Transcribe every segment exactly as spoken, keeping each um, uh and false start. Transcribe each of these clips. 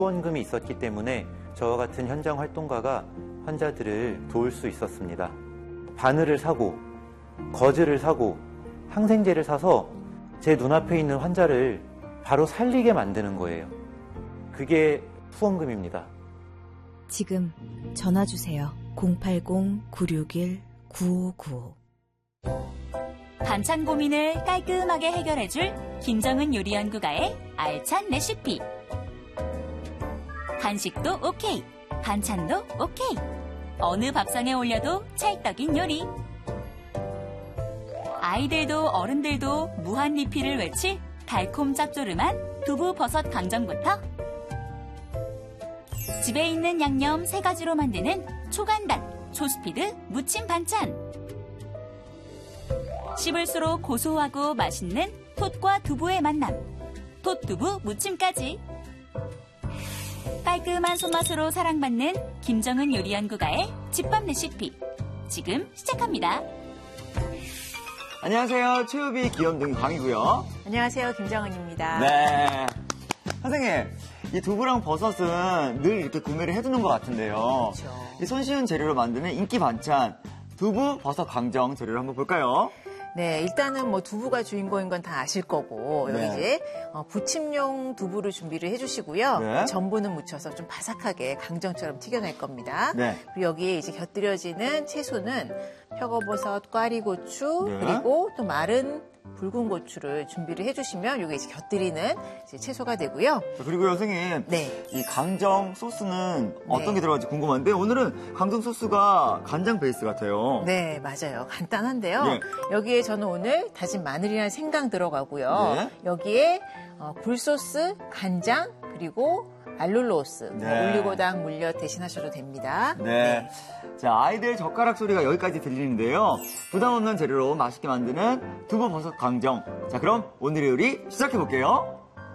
후원금이 있었기 때문에 저와 같은 현장 활동가가 환자들을 도울 수 있었습니다. 바늘을 사고 거즈를 사고 항생제를 사서 제 눈앞에 있는 환자를 바로 살리게 만드는 거예요. 그게 후원금입니다. 지금 전화주세요. 공팔공 구육일 구오구오. 반찬 고민을 깔끔하게 해결해줄 김정은 요리연구가의 알찬 레시피. 간식도 오케이, 반찬도 오케이. 어느 밥상에 올려도 찰떡인 요리. 아이들도 어른들도 무한 리필을 외칠 달콤 짭조름한 두부 버섯 강정부터 집에 있는 양념 세 가지로 만드는 초간단, 초스피드 무침 반찬. 씹을수록 고소하고 맛있는 톳과 두부의 만남. 톳두부 무침까지. 깔끔한 손맛으로 사랑받는 김정은 요리연구가의 집밥 레시피. 지금 시작합니다. 안녕하세요. 최우비 귀염둥이 광이고요. 안녕하세요. 김정은입니다. 네. 선생님, 이 두부랑 버섯은 늘 이렇게 구매를 해두는 것 같은데요. 그렇죠. 이 손쉬운 재료로 만드는 인기 반찬, 두부, 버섯, 강정 재료를 한번 볼까요? 네, 일단은 뭐 두부가 주인공인 건 다 아실 거고 여기 네. 이제 어, 부침용 두부를 준비를 해주시고요. 네. 전분은 묻혀서 좀 바삭하게 강정처럼 튀겨낼 겁니다. 네. 그리고 여기에 이제 곁들여지는 채소는 표고버섯, 꽈리고추 네. 그리고 또 마른 붉은 고추를 준비를 해주시면 이게 이제 곁들이는 이제 채소가 되고요. 그리고요, 선생님. 네. 이 강정 소스는 어떤 네. 게 들어갈지 궁금한데 오늘은 강정 소스가 간장 베이스 같아요. 네, 맞아요. 간단한데요. 네. 여기에 저는 오늘 다진 마늘이랑 생강 들어가고요. 네. 여기에 어, 굴소스, 간장, 그리고 알룰로스, 뭐 네. 올리고당, 물엿 대신하셔도 됩니다. 네. 자, 아이들 젓가락 소리가 여기까지 들리는데요. 부담 없는 재료로 맛있게 만드는 두부 버섯 강정. 자, 그럼 오늘의 요리 시작해 볼게요.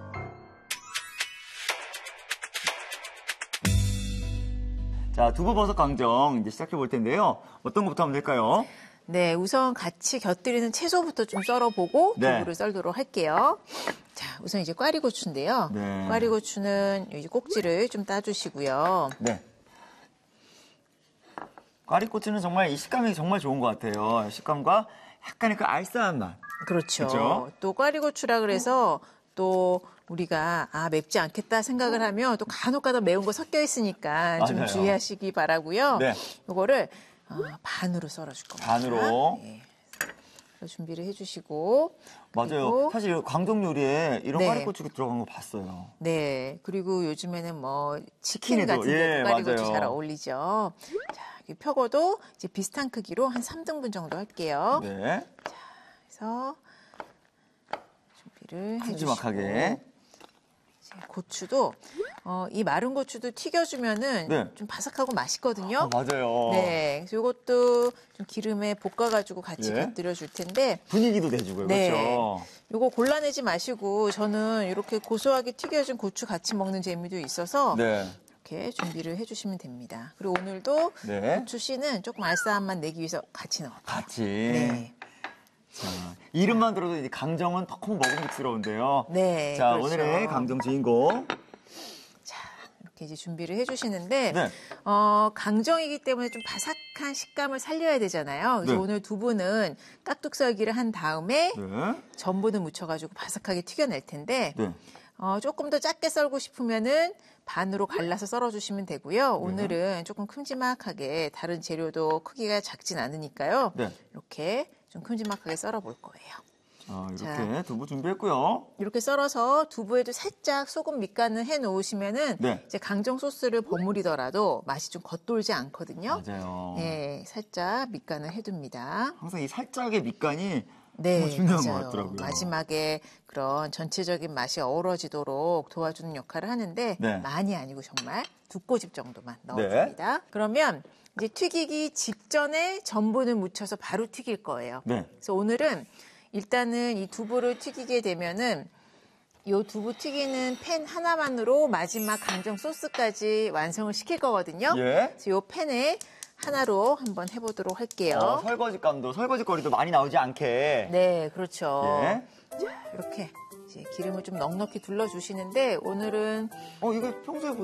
자, 두부 버섯 강정 이제 시작해 볼 텐데요. 어떤 것부터 하면 될까요? 네, 우선 같이 곁들이는 채소부터 좀 썰어보고 네. 두부를 썰도록 할게요. 자, 우선 이제 꽈리고추인데요. 네. 꽈리고추는 이제 꼭지를 좀 따주시고요. 네. 꽈리고추는 정말 이 식감이 정말 좋은 것 같아요. 식감과 약간의 그 알싸한 맛. 그렇죠. 그렇죠? 또 꽈리고추라 그래서 또 우리가 아 맵지 않겠다 생각을 하면 또 간혹가다 매운 거 섞여 있으니까 좀 맞아요. 주의하시기 바라고요. 네. 이거를 어, 반으로 썰어줄 겁니다. 반으로. 네. 그래서 준비를 해주시고 맞아요. 그리고, 사실 강정 요리에 이런 네. 꽈리고추가 들어간 거 봤어요. 네. 그리고 요즘에는 뭐 치킨 치킨에도, 같은 예, 데도 꽈리고추 맞아요. 잘 어울리죠. 자, 이 표고도 이제 비슷한 크기로 한 삼 등분 정도 할게요. 네. 그래서 준비를 해주시고. 큼지막하게. 이제 고추도 어, 이 마른 고추도 튀겨주면은 네. 좀 바삭하고 맛있거든요. 아, 맞아요. 네, 그래서 이것도 좀 기름에 볶아가지고 같이 예. 곁들여 줄 텐데. 분위기도 내주고요. 네. 그렇죠. 이거 골라내지 마시고 저는 이렇게 고소하게 튀겨진 고추 같이 먹는 재미도 있어서 네. 이렇게 준비를 해주시면 됩니다. 그리고 오늘도 네. 고추 씨는 조금 알싸한 맛 내기 위해서 같이 넣어요. 같이. 네. 자, 이름만 들어도 이제 강정은 더 먹음직스러운데요. 네, 자, 그렇죠. 오늘의 강정 주인공. 자, 이렇게 이제 준비를 해주시는데, 네. 어, 강정이기 때문에 좀 바삭한 식감을 살려야 되잖아요. 그래서 네. 오늘 두부는 깍둑 썰기를 한 다음에 네. 전분을 묻혀가지고 바삭하게 튀겨낼 텐데, 네. 어, 조금 더 작게 썰고 싶으면은 반으로 갈라서 썰어주시면 되고요. 오늘은 조금 큼지막하게 다른 재료도 크기가 작진 않으니까요. 네. 이렇게 좀 큼지막하게 썰어볼 거예요. 자, 이렇게 자. 두부 준비했고요. 이렇게 썰어서 두부에도 살짝 소금 밑간을 해 놓으시면은 네. 이제 강정 소스를 버무리더라도 맛이 좀 겉돌지 않거든요. 맞아요. 네, 살짝 밑간을 해둡니다. 항상 이 살짝의 밑간이 네, 너무 중요한 맞아요. 것 같더라고요. 마지막에 그런 전체적인 맛이 어우러지도록 도와주는 역할을 하는데 네. 많이 아니고 정말 두 꼬집 정도만 넣어줍니다. 그러면 이제 튀기기 직전에 전분을 묻혀서 바로 튀길 거예요. 네. 그래서 오늘은 일단은 이 두부를 튀기게 되면은 이 두부 튀기는 팬 하나만으로 마지막 강정 소스까지 완성을 시킬 거거든요. 예. 그래서 이 팬에 하나로 한번 해보도록 할게요. 어, 설거지감도, 설거지거리도 많이 나오지 않게. 네, 그렇죠. 예. 자, 이렇게 이제 기름을 좀 넉넉히 둘러주시는데 오늘은 어, 이거 평소에